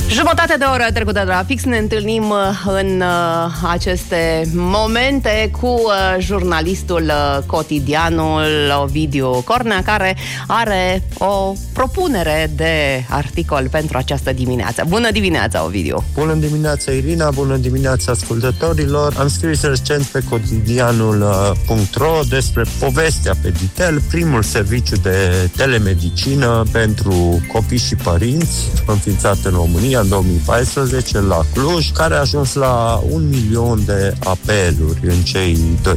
Jumătate de oră trecută de la fix ne întâlnim în aceste momente cu jurnalistul Cotidianul Ovidiu Cornea, care are o propunere de articol pentru această dimineață. Bună dimineața, Ovidiu! Bună dimineața, Irina! Bună dimineața, ascultătorilor! Am scris recent pe cotidianul.ro despre povestea Peditel, primul serviciu de telemedicină pentru copii și părinți, înființat în România în 2014 la Cluj, care a ajuns la 1 milion de apeluri în cei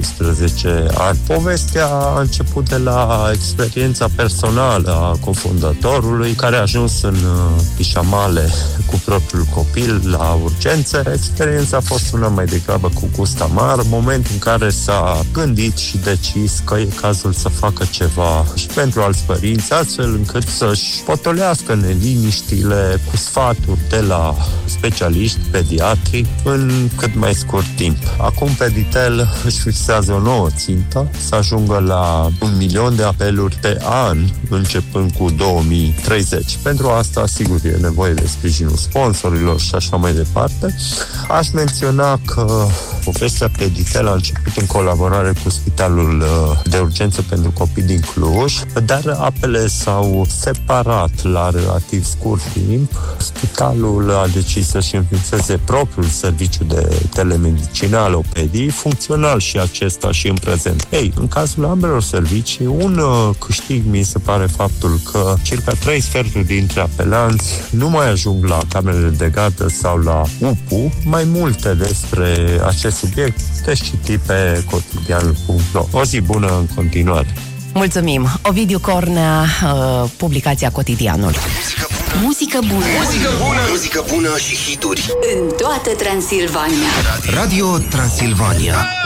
12 ani. Povestea a început de la experiența personală a cofondatorului, care a ajuns în pișamale cu propriul copil la urgențe. Experiența a fost una mai degrabă cu gust amar, moment în care s-a gândit și decis că e cazul să facă ceva și pentru alți părinți, astfel încât să-și potolească neliniștile cu sfaturi de la specialiști pediatri în cât mai scurt timp. Acum Peditel își fixează o nouă țintă, să ajungă la 1 milion de apeluri pe an, începând cu 2030. Pentru asta, sigur, e nevoie de sprijinul sponsorilor și așa mai departe. Aș menționa că povestea Peditel a început în colaborare cu Spitalul de Urgență pentru Copii din Cluj, dar apele s-au separat la relativ scurt timp. Spitalul a decis să-și înființeze propriul serviciu de telemedicină Alopedii, funcțional și acesta și în prezent. În cazul ambelor servicii, un câștig mi se pare faptul că circa 3 sferturi dintre apelanți nu mai ajung la camerele de gardă sau la UPU. Mai multe despre acest subiect puteți citi pe cotidianul.ro. O zi bună în continuare! Mulțumim! Ovidiu Cornea, publicația Cotidianul. Muzică bună! Muzică bună! Muzică bună și hituri în toată Transilvania. Radio Transilvania.